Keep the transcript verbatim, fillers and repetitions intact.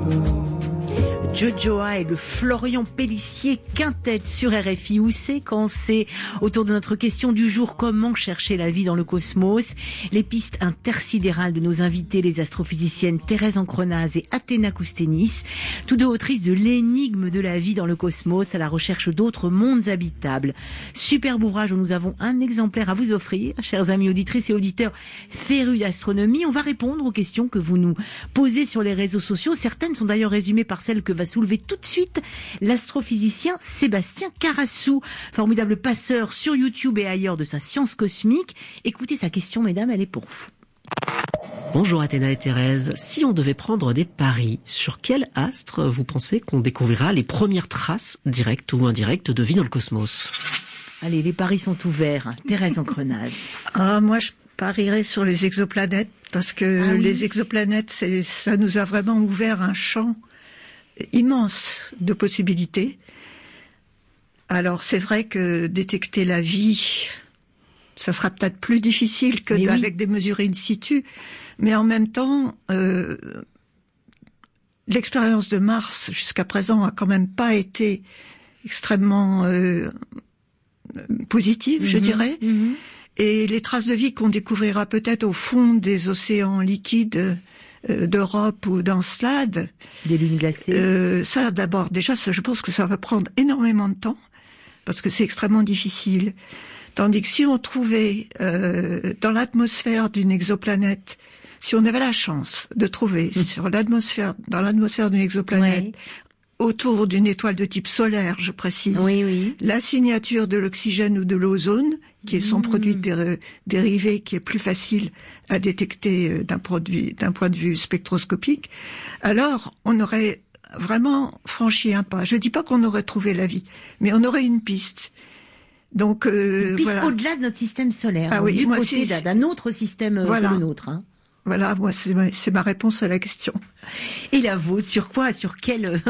Jojoa et le Florian Pélissier quintet sur R F I. Où c'est quand c'est autour de notre question du jour, comment chercher la vie dans le cosmos? Les pistes intersidérales de nos invités, les astrophysiciennes Thérèse Encrenaz et Athéna Koustenis, tous deux autrices de l'énigme de la vie dans le cosmos à la recherche d'autres mondes habitables. Superbe ouvrage où nous avons un exemplaire à vous offrir, chers amis auditrices et auditeurs férus d'astronomie. On va répondre aux questions que vous nous posez sur les réseaux sociaux. Certaines sont d'ailleurs résumées par celles que va soulever tout de suite l'astrophysicien Sébastien Carassou, formidable passeur sur YouTube et ailleurs de sa science cosmique. Écoutez sa question, mesdames, elle est pour vous. Bonjour Athéna et Thérèse, si on devait prendre des paris, sur quel astre vous pensez qu'on découvrira les premières traces directes ou indirectes de vie dans le cosmos? Allez, les paris sont ouverts. Thérèse Encrenaz. Ah, moi je parierais sur les exoplanètes, parce que ah, oui. les exoplanètes, c'est, ça nous a vraiment ouvert un champ immense de possibilités. Alors c'est vrai que détecter la vie, ça sera peut-être plus difficile que oui. avec des mesures in situ, mais en même temps, euh, l'expérience de Mars jusqu'à présent a quand même pas été extrêmement euh, positive, mm-hmm. je dirais. Mm-hmm. Et les traces de vie qu'on découvrira peut-être au fond des océans liquides d'Europe ou d'Encelade. Des lunes glacées. Euh, ça, d'abord, déjà, ça, je pense que ça va prendre énormément de temps, parce que c'est extrêmement difficile. Tandis que si on trouvait euh, dans l'atmosphère d'une exoplanète, si on avait la chance de trouver mmh. sur l'atmosphère, dans l'atmosphère d'une exoplanète, ouais. autour d'une étoile de type solaire, je précise, oui, oui. la signature de l'oxygène ou de l'ozone, qui est son mmh. produit dé- dérivé, qui est plus facile à détecter d'un, produit, d'un point de vue spectroscopique, alors on aurait vraiment franchi un pas. Je dis pas qu'on aurait trouvé la vie, mais on aurait une piste. Donc, euh, une piste voilà. au-delà de notre système solaire, ah oui, du moi côté c'est, d'un autre système voilà. que le nôtre. Hein. Voilà, moi c'est ma, c'est ma réponse à la question. Et la vôtre, sur quoi, sur quel